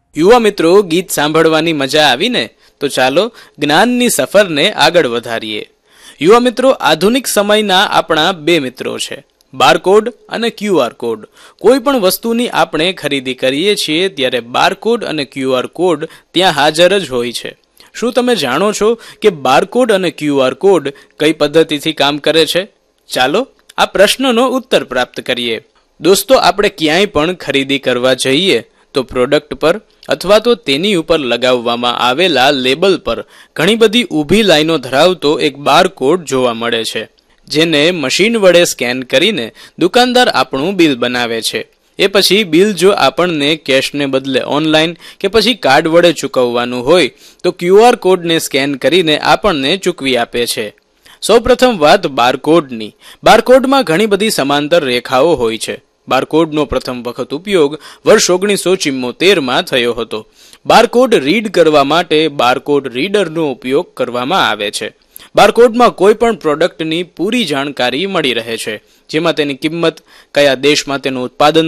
યુવા મિત્રો, ગીત સાંભળવાની મજા આવી ને? તો ચાલો જ્ઞાનની સફરને આગળ વધારીએ. યુવા મિત્રો, આધુનિક સમયના આપણા બે મિત્રો છે, બારકોડ અને ક્યુઆર કોડ. કોઈ પણ વસ્તુની આપણે ખરીદી કરીએ છીએ ત્યારે બારકોડ અને ક્યુઆર કોડ ત્યાં હાજર જ હોય છે. શું તમે જાણો છો કે બારકોડ અને ક્યુઆર કોડ કઈ પદ્ધતિથી કામ કરે છે? ચાલો આ પ્રશ્નનો ઉત્તર પ્રાપ્ત કરીએ. દોસ્તો, આપણે ક્યાંય પણ ખરીદી કરવા જઈએ તો પ્રોડક્ટ પર અથવા તો તેની ઉપર લગાવવામાં આવેલા લેબલ પર ઘણી બધી ઊભી લાઈનો ધરાવતો એક બારકોડ જોવા મળે છે, જેને મશીન વડે સ્કેન કરીને દુકાનદાર આપણું બિલ બનાવે છે. એ પછી બિલ જો આપણને કેશને બદલે ઓનલાઈન કે પછી કાર્ડ વડે ચૂકવવાનું હોય તો ક્યુઆર કોડને સ્કેન કરીને આપણને ચૂકવી આપે છે. સૌપ્રથમ વાત બારકોડની. બારકોડમાં ઘણી બધી સમાંતર રેખાઓ હોય છે. બારકોડનો પ્રથમ વખત ઉપયોગ વર્ષ 1974માં થયો હતો. બારકોડ રીડ કરવા માટે બારકોડ રીડરનો ઉપયોગ કરવામાં આવે છે. બારકોડમાં કોઈ પણ પ્રોડક્ટની પૂરી જાણકારી મળી રહે છે, જેમાં તેની કિંમત, કયા દેશમાં તેનું ઉત્પાદન